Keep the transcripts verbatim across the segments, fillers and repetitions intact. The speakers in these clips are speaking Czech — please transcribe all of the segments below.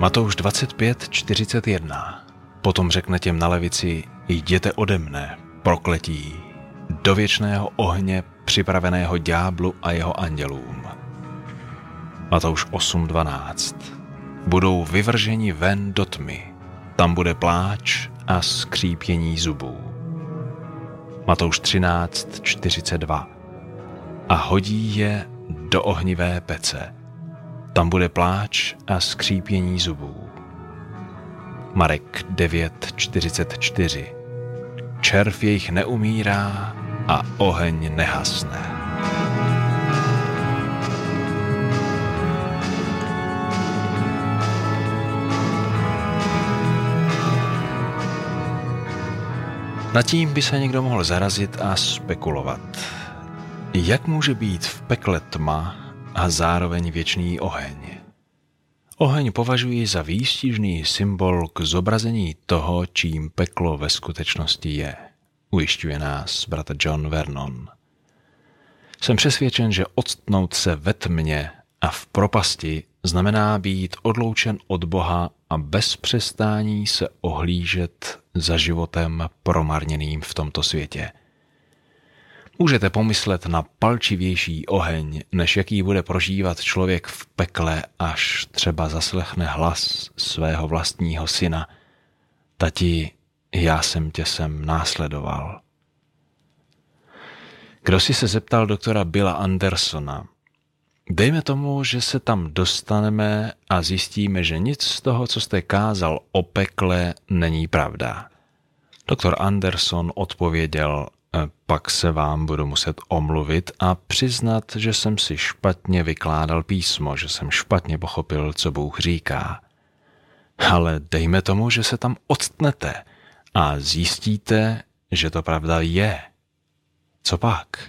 Matouš dvacet pět čtyřicet jedna. Potom řekne těm na levici: jděte ode mne, prokletí, do věčného ohně připraveného ďáblu a jeho andělům. Matouš osm dvanáct. Budou vyvrženi ven do tmy, tam bude pláč a skřípění zubů. Matouš třináct čtyřicet dva. A hodí je do ohnivé pece, tam bude pláč a skřípění zubů. Marek devět čtyřicet čtyři. Červ jejich neumírá a oheň nehasne. Nad tím by se někdo mohl zarazit a spekulovat. Jak může být v pekle tma a zároveň věčný oheň? Oheň považuji za výstižný symbol k zobrazení toho, čím peklo ve skutečnosti je, ujišťuje nás bratr John Vernon. Jsem přesvědčen, že octnout se ve tmě a v propasti znamená být odloučen od Boha a bez přestání se ohlížet za životem promarněným v tomto světě. Můžete pomyslet na palčivější oheň, než jaký bude prožívat člověk v pekle, až třeba zaslechne hlas svého vlastního syna: tati, já jsem tě sem následoval. Kdo si se zeptal doktora Billa Andersona: dejme tomu, že se tam dostaneme a zjistíme, že nic z toho, co jste kázal o pekle, není pravda. Doktor Anderson odpověděl: pak se vám budu muset omluvit a přiznat, že jsem si špatně vykládal písmo, že jsem špatně pochopil, co Bůh říká. Ale dejme tomu, že se tam octnete a zjistíte, že to pravda je. Co pak?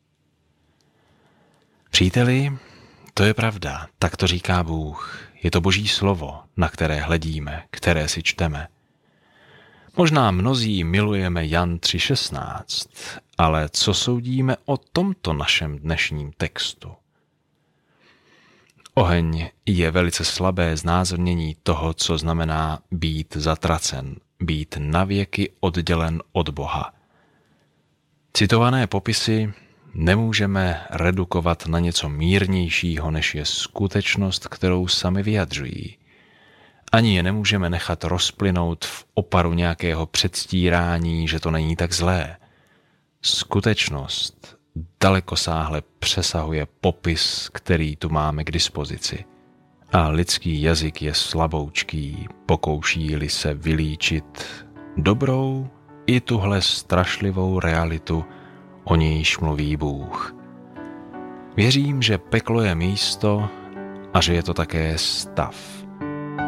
Příteli, to je pravda, tak to říká Bůh. Je to Boží slovo, na které hledíme, které si čteme. Možná mnozí milujeme Jan tři šestnáct, ale co soudíme o tomto našem dnešním textu? Oheň je velice slabé znázornění toho, co znamená být zatracen, být navěky oddělen od Boha. Citované popisy nemůžeme redukovat na něco mírnějšího, než je skutečnost, kterou sami vyjadřují. Ani je nemůžeme nechat rozplynout v oparu nějakého předstírání, že to není tak zlé. Skutečnost dalekosáhle přesahuje popis, který tu máme k dispozici. A lidský jazyk je slaboučký, pokouší-li se vylíčit dobrou i tuhle strašlivou realitu, o níž mluví Bůh. Věřím, že peklo je místo a že je to také stav.